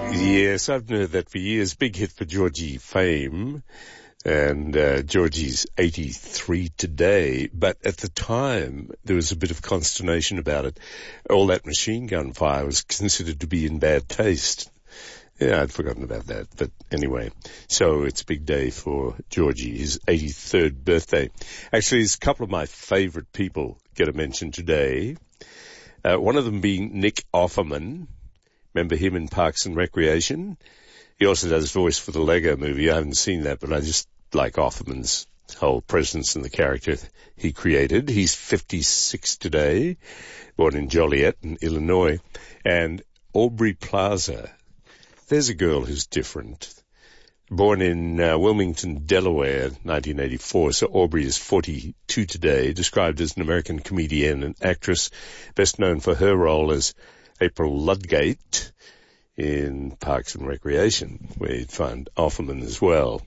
Yes, I've known that for years. Big hit for Georgie fame. And Georgie's 83 today. But at the time, there was a bit of consternation about it. All that machine gun fire was considered to be in bad taste. Yeah, I'd forgotten about that. But anyway, so it's a big day for Georgie, his 83rd birthday. Actually, there's a couple of my favorite people get a mention today. One of them being Nick Offerman. Remember him in Parks and Recreation? He also does voice for the Lego movie. I haven't seen that, but I just like Offerman's whole presence and the character he created. He's 56 today, born in Joliet in Illinois. And Aubrey Plaza, there's a girl who's different. Born in Wilmington, Delaware, 1984. So Aubrey is 42 today, described as an American comedian and actress, best known for her role as April Ludgate in Parks and Recreation, where you'd find Offerman as well.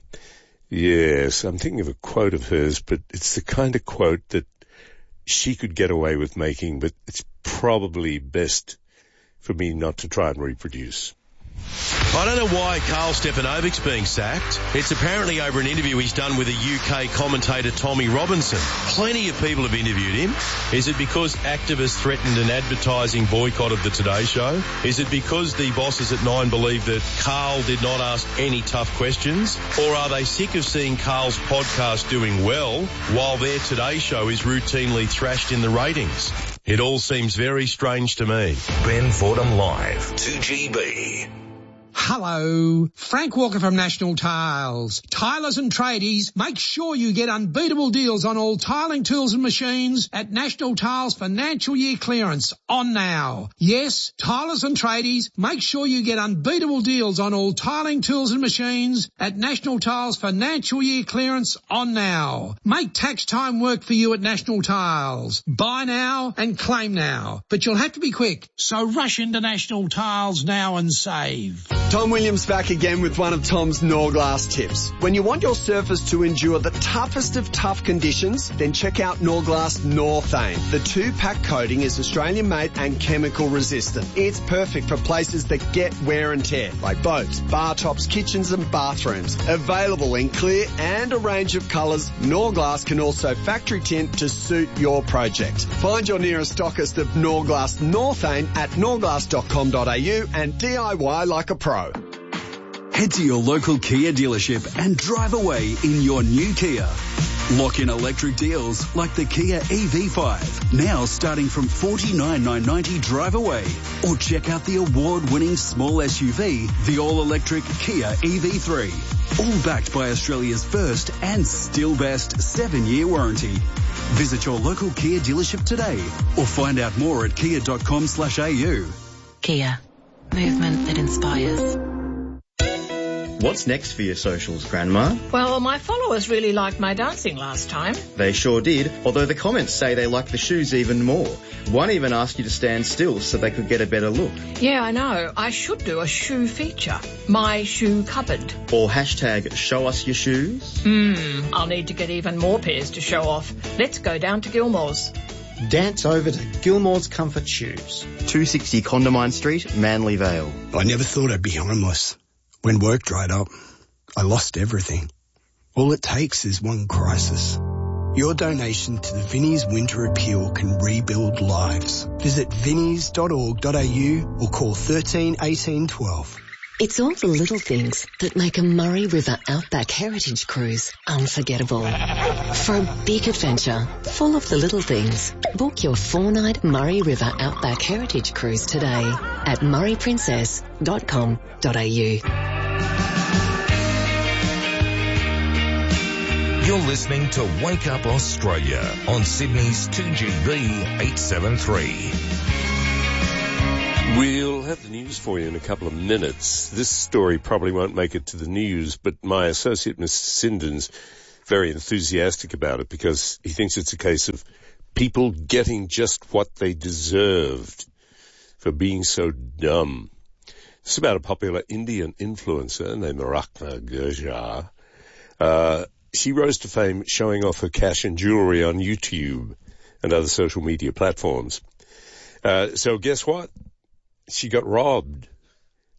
Yes, I'm thinking of a quote of hers, but it's the kind of quote that she could get away with making, but it's probably best for me not to try and reproduce. I don't know why Carl Stepanovic's being sacked. It's apparently over an interview he's done with a UK commentator, Tommy Robinson. Plenty of people have interviewed him. Is it because activists threatened an advertising boycott of the Today Show? Is it because the bosses at Nine believe that Carl did not ask any tough questions? Or are they sick of seeing Carl's podcast doing well while their Today Show is routinely thrashed in the ratings? It all seems very strange to me. Ben Fordham Live, 2GB. Hello, Frank Walker from National Tiles. Tilers and tradies, make sure you get unbeatable deals on all tiling tools and machines at National Tiles financial year clearance on now. Yes, tilers and tradies, make sure you get unbeatable deals on all tiling tools and machines at National Tiles financial year clearance on now. Make tax time work for you at National Tiles. Buy now and claim now. But you'll have to be quick, so rush into National Tiles now and save. Tom Williams back again with one of Tom's Norglass tips. When you want your surface to endure the toughest of tough conditions, then check out Norglass Northane. The 2-pack coating is Australian made and chemical resistant. It's perfect for places that get wear and tear, like boats, bar tops, kitchens and bathrooms. Available in clear and a range of colours, Norglass can also factory tint to suit your project. Find your nearest stockist of Norglass Northane at norglass.com.au and DIY like a pro. Head to your local Kia dealership and drive away in your new Kia. Lock in electric deals like the Kia EV5, now starting from $49,990 drive away. Or check out the award-winning small SUV, the all-electric Kia EV3. All backed by Australia's first and still best 7-year warranty. Visit your local Kia dealership today or find out more at kia.com/au. Kia. Movement that inspires. What's next for your socials, Grandma? Well, my followers really liked my dancing last time. They sure did, although the comments say they like the shoes even more. One even asked you to stand still so they could get a better look. Yeah, I know. I should do a shoe feature. My shoe cupboard. Or hashtag show us your shoes. I'll need to get even more pairs to show off. Let's go down to Gilmore's. Dance over to Gilmore's Comfort Shoes. 260 Condamine Street, Manly Vale. I never thought I'd be homeless. When work dried up, I lost everything. All it takes is one crisis. Your donation to the Vinnie's Winter Appeal can rebuild lives. Visit vinnies.org.au or call 13 18 12. It's all the little things that make a Murray River Outback Heritage Cruise unforgettable. For a big adventure full of the little things, book your 4-night Murray River Outback Heritage Cruise today at murrayprincess.com.au. You're listening to Wake Up Australia on Sydney's 2GB 873. We'll have the news for you in a couple of minutes. This story probably won't make it to the news, but my associate, Mr. Sinden's, very enthusiastic about it because he thinks it's a case of people getting just what they deserved for being so dumb. It's about a popular Indian influencer named Rachna Gurjar. She rose to fame showing off her cash and jewelry on YouTube and other social media platforms. So guess what? She got robbed.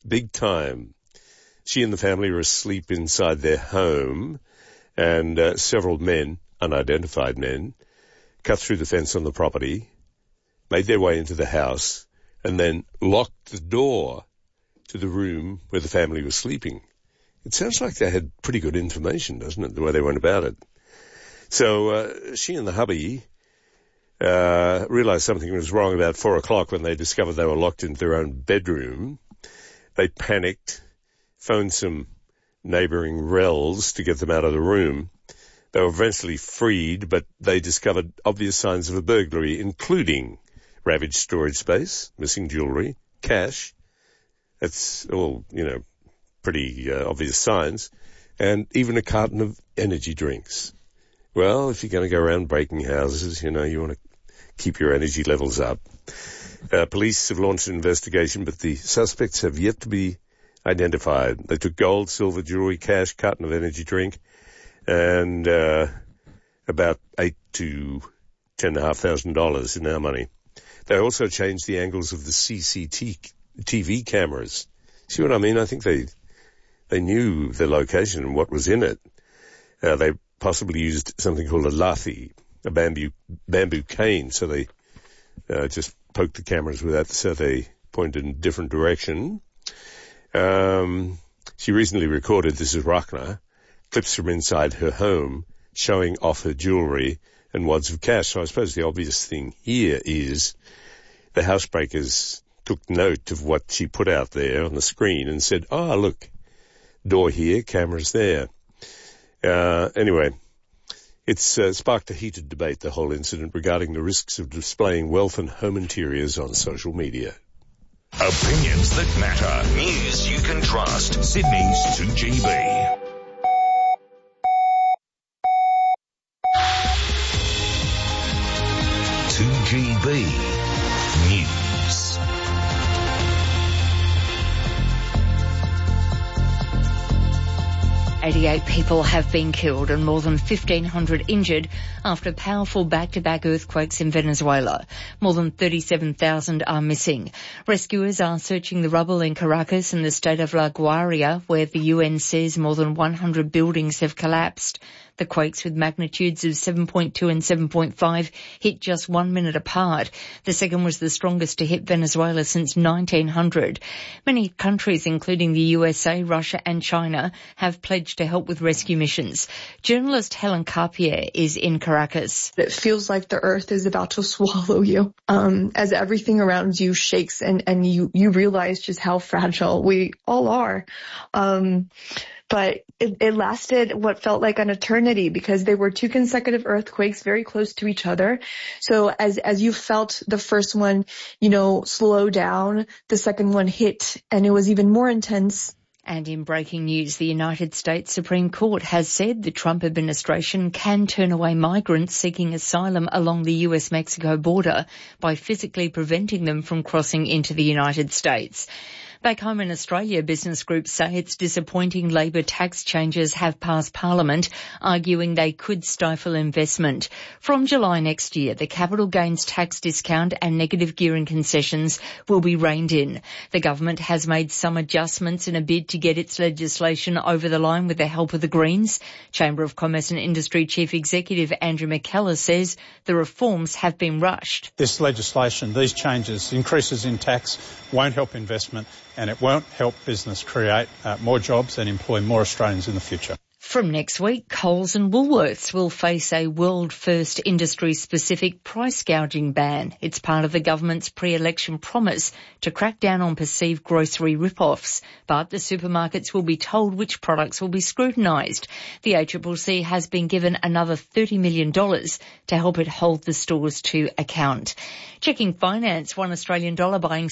big time. She and the family were asleep inside their home, and several men, unidentified men, cut through the fence on the property, made their way into the house, and then locked the door to the room where the family was sleeping. It sounds like they had pretty good information, doesn't it, the way they went about it? So she and the hubby realized something was wrong about 4 o'clock when they discovered they were locked into their own bedroom. They panicked, phoned some neighbouring rels to get them out of the room. They were eventually freed, but they discovered obvious signs of a burglary, including ravaged storage space, missing jewellery, cash. That's all, pretty obvious signs, and even a carton of energy drinks. Well, if you're going to go around breaking houses, you want to keep your energy levels up. Police have launched an investigation, but the suspects have yet to be identified. They took gold, silver, jewellery, cash, carton of energy drink, and about $8,000 to $10,500 in our money. They also changed the angles of the CCTV cameras. See what I mean? I think they knew the location and what was in it. They possibly used something called a lathi, a bamboo cane, so they just poked the cameras with that so they pointed in a different direction. She recently recorded, this is Rachna, clips from inside her home showing off her jewellery and wads of cash. So I suppose the obvious thing here is the housebreakers took note of what she put out there on the screen and said, oh, look, door here, cameras there. Anyway, it's sparked a heated debate, the whole incident, regarding the risks of displaying wealth and home interiors on social media. Opinions that matter. News you can trust. Sydney's 2GB. News. $88 people have been killed and more than 1,500 injured after powerful back-to-back earthquakes in Venezuela. More than 37,000 are missing. Rescuers are searching the rubble in Caracas and the state of La Guaira, where the UN says more than 100 buildings have collapsed. The quakes with magnitudes of 7.2 and 7.5 hit just 1 minute apart. The second was the strongest to hit Venezuela since 1900. Many countries, including the USA, Russia and China, have pledged to help with rescue missions. Journalist Helen Carpier is in Caracas. It feels like the earth is about to swallow you as everything around you shakes and you realize just how fragile we all are. But it lasted what felt like an eternity because they were 2 consecutive earthquakes very close to each other. So as you felt the first one, slow down, the second one hit and it was even more intense. And in breaking news, the United States Supreme Court has said the Trump administration can turn away migrants seeking asylum along the US-Mexico border by physically preventing them from crossing into the United States. Back home in Australia, business groups say it's disappointing Labor tax changes have passed Parliament, arguing they could stifle investment. From July next year, the capital gains tax discount and negative gearing concessions will be reined in. The government has made some adjustments in a bid to get its legislation over the line with the help of the Greens. Chamber of Commerce and Industry Chief Executive Andrew McKellar says the reforms have been rushed. This legislation, these changes, increases in tax, won't help investment and it won't help business create more jobs and employ more Australians in the future. From next week, Coles and Woolworths will face a world-first industry-specific price gouging ban. It's part of the government's pre-election promise to crack down on perceived grocery rip-offs. But the supermarkets will be told which products will be scrutinised. The ACCC has been given another $30 million to help it hold the stores to account. Checking finance, one Australian dollar buying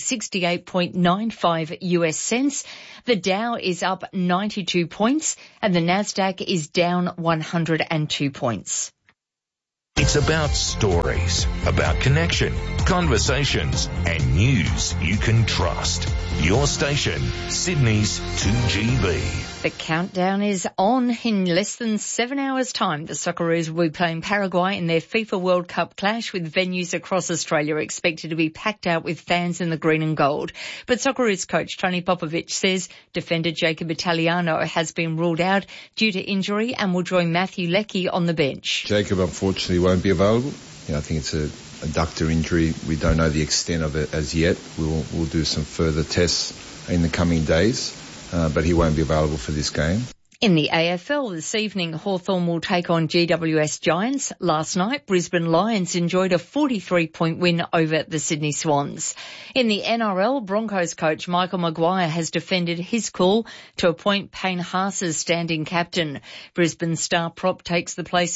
68.95 US cents. The Dow is up 92 points and the Nasdaq is down 102 points. It's about stories, about connection, conversations and news you can trust. Your station, Sydney's 2GB. The countdown is on. In less than 7 hours' time, the Socceroos will be playing Paraguay in their FIFA World Cup clash, with venues across Australia expected to be packed out with fans in the green and gold. But Socceroos coach Tony Popovic says defender Jacob Italiano has been ruled out due to injury and will join Matthew Leckie on the bench. Jacob unfortunately won't be available. I think it's a adductor injury. We don't know the extent of it as yet. We'll do some further tests in the coming days. But he won't be available for this game. In the AFL this evening, Hawthorn will take on GWS Giants. Last night, Brisbane Lions enjoyed a 43-point win over the Sydney Swans. In the NRL, Broncos coach Michael Maguire has defended his call to appoint Payne Haas as standing captain. Brisbane star prop takes the place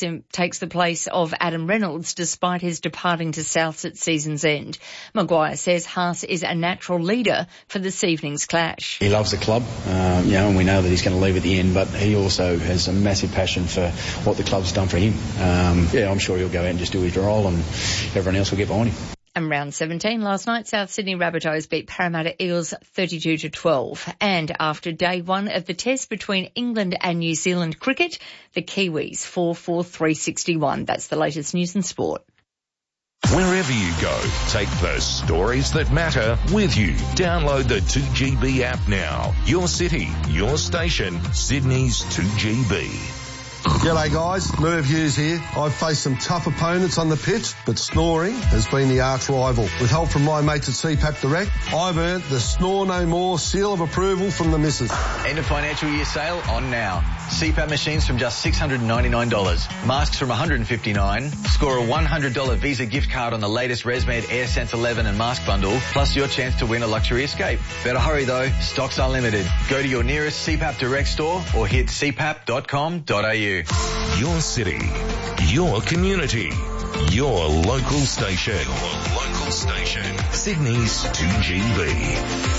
of Adam Reynolds despite his departing to Souths at season's end. Maguire says Haas is a natural leader for this evening's clash. He loves the club, and we know that he's going to leave at the end, but he also has a massive passion for what the club's done for him. I'm sure he'll go out and just do his role and everyone else will get behind him. And round 17 last night, South Sydney Rabbitohs beat Parramatta Eels 32-12. And after day one of the test between England and New Zealand cricket, the Kiwis 4-4-361. That's the latest news and sport. Wherever you go, take the stories that matter with you. Download the 2GB app now. Your city, your station, Sydney's 2GB. G'day guys, Merv Hughes here. I've faced some tough opponents on the pitch, but snoring has been the arch rival. With help from my mates at CPAP Direct, I've earned the Snore No More seal of approval from the missus. End of financial year sale on now. CPAP machines from just $699. Masks from $159. Score a $100 Visa gift card on the latest ResMed AirSense 11 and mask bundle, plus your chance to win a luxury escape. Better hurry though, stocks are limited. Go to your nearest CPAP Direct store or hit cpap.com.au. Your city, your community, your local station. Your local station. Sydney's 2GB.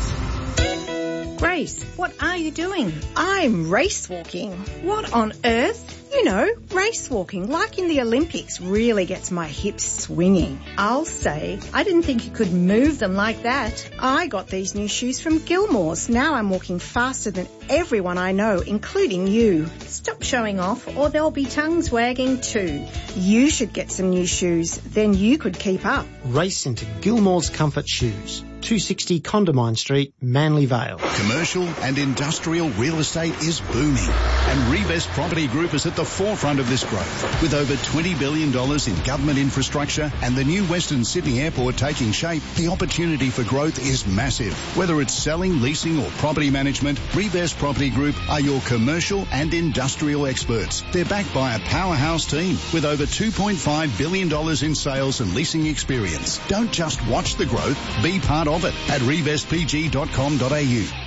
Grace, what are you doing? I'm race walking. What on earth? You know, race walking, like in the Olympics, really gets my hips swinging. I'll say, I didn't think you could move them like that. I got these new shoes from Gilmore's. Now I'm walking faster than everyone I know, including you. Stop showing off or there'll be tongues wagging too. You should get some new shoes, then you could keep up. Race into Gilmore's Comfort Shoes. 260 Condamine Street, Manly Vale. Commercial and industrial real estate is booming, and Revest Property Group is at the forefront of this growth. With over $20 billion in government infrastructure and the new Western Sydney Airport taking shape, the opportunity for growth is massive. Whether it's selling, leasing or property management, Revest Property Group are your commercial and industrial experts. They're backed by a powerhouse team with over $2.5 billion in sales and leasing experience. Don't just watch the growth, be part of it at revestpg.com.au.